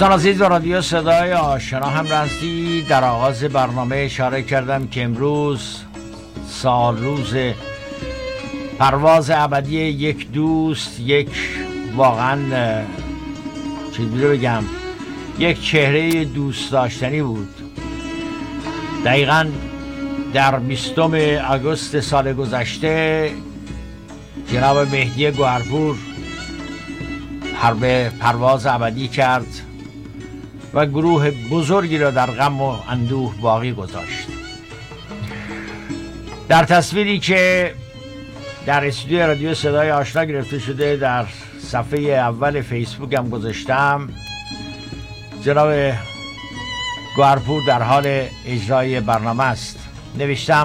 دوستان عزیز، و رادیو صدای آشنا هم راستی در آغاز برنامه اشاره کردم که امروز روز پرواز ابدی یک دوست، یک واقعا چیزی رو بگم، یک چهره دوست داشتنی بود. دقیقاً در 20 آگوست سال گذشته جناب مهدی گوهرپور پرواز ابدی کرد و گروه بزرگی را در غم و اندوه باقی گذاشت. در تصویری که در استودیو رادیو صدای آشنا گرفته شده در صفحه اول فیسبوک هم گذاشتم، جناب گوهرپور در حال اجرای برنامه است. نوشتم: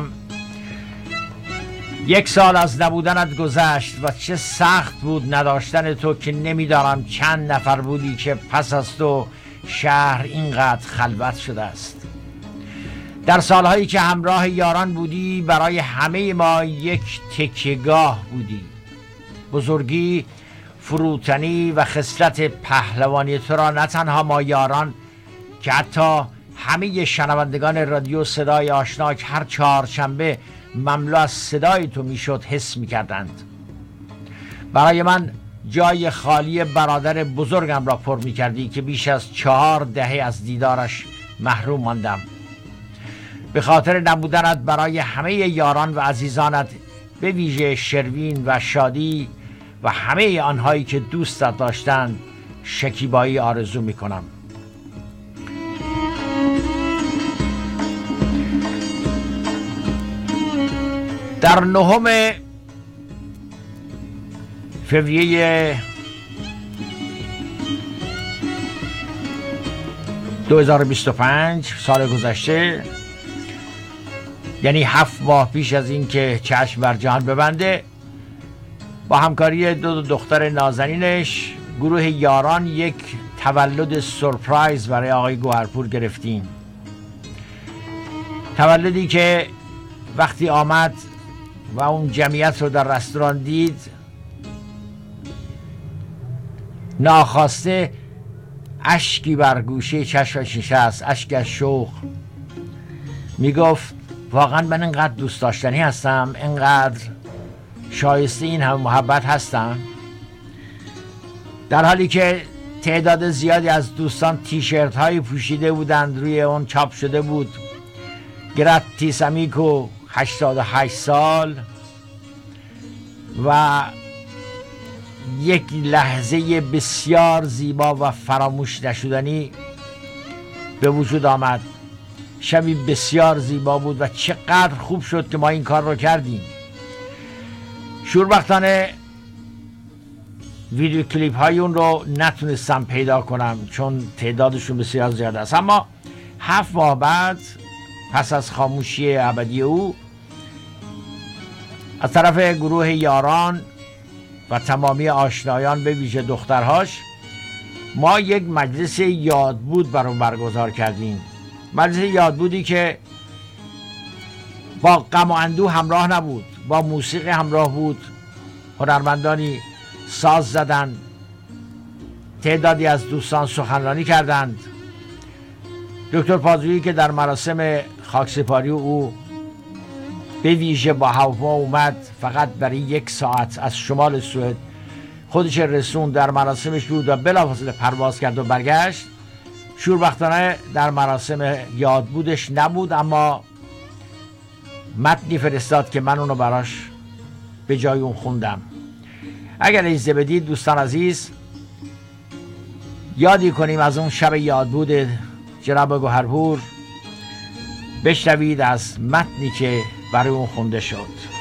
1 سال از نبودنت گذشت و چه سخت بود نداشتن تو، که نمیدارم چند نفر بودی که پس از تو شهر اینقدر خلوت شده است. در سالهایی که همراه یاران بودی برای همه ما یک تکیه‌گاه بودی. بزرگی، فروتنی و خصلت پهلوانی تو را نه تنها ما یاران که حتی همه شنوندگان رادیو صدای آشنا که هر چهارشنبه مملو از صدای تو میشد حس میکردند. برای من جای خالی برادر بزرگم را پر میکردی که بیش از 4 دهه از دیدارش محروم ماندم. به خاطر نبودنت برای همه یاران و عزیزانت، به ویژه شروین و شادی و همه آنهایی که دوستت داشتند، شکیبایی آرزو میکنم. در 9 فوریه 2025 سال گذشته، یعنی 7 ماه پیش از این که چشم بر جهان ببنده، با همکاری 2 دختر نازنینش گروه یاران یک تولد سورپرایز برای آقای گوهرپور گرفتیم. تولدی که وقتی آمد و اون جمعیت رو در رستوران دید، ناخواسته اشکی بر گوشه چشمش نشست، اشک از شوق. میگفت واقعا من اینقدر دوست داشتنی هستم، اینقدر شایسته این همه محبت هستم، در حالی که تعداد زیادی از دوستان تیشرت هایی پوشیده بودند، روی اون چاپ شده بود گراتی سامیکو 88 سال و یک لحظه بسیار زیبا و فراموش نشدنی به وجود آمد. شبی بسیار زیبا بود و چقدر خوب شد که ما این کار رو کردیم. شوربختانه ویدیو کلیپ های اون رو نتونستم پیدا کنم چون تعدادشون بسیار زیاد است، اما 7 ماه بعد پس از خاموشی ابدی او، از طرف گروه یاران و تمامی آشنایان به ویژه دخترهاش، ما یک مجلس یادبود برگزار کردیم. مجلس یادبودی که با غم و اندوه همراه نبود، با موسیقی همراه بود. هنرمندانی ساز زدند، تعدادی از دوستان سخنرانی کردند. دکتر پازویی که در مراسم خاکسپاری او به ویژه با هواپیما اومد، فقط برای 1 ساعت از شمال سوئد خودش رسوند، در مراسمش بود و بلافاصله پرواز کرد و برگشت. شوربختانه در مراسم یادبودش نبود، اما متنی فرستاد که من اونو براش به جای اون خوندم. اگر اجازه بدید دوستان عزیز، یادی کنیم از اون شب یادبود جناب گوهرپور. بشنوید از متنی که برای اون خونده شد.